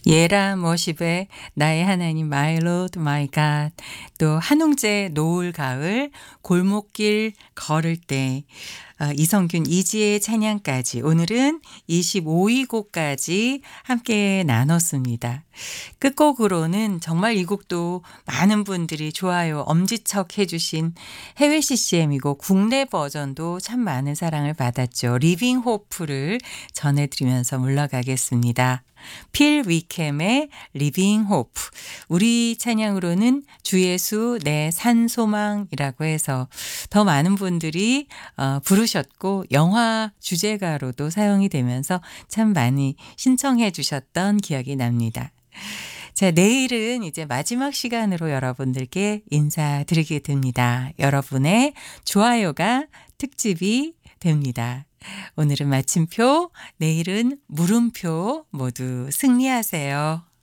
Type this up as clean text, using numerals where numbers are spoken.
예라 머십의 나의 하나님 My Lord My God, 또 한웅재 노을 가을 골목길 걸을 때, 이성균 이지의 찬양까지 오늘은 25위 곡까지 함께 나눴습니다. 끝곡으로는 정말 이 곡도 많은 분들이 좋아요 엄지척 해주신 해외 CCM이고 국내 버전도 참 많은 사랑을 받았죠. 리빙 호프를 전해드리면서 물러가겠습니다. 필 위켐의 리빙 호프, 우리 찬양으로는 주 예수 내 산소망이라고 해서 더 많은 분들이 부르셨고 영화 주제가로도 사용이 되면서 참 많이 신청해 주셨던 기억이 납니다. 자, 내일은 이제 마지막 시간으로 여러분들께 인사드리게 됩니다. 여러분의 좋아요가 특집이 됩니다. 오늘은 마침표, 내일은 물음표 모두 승리하세요.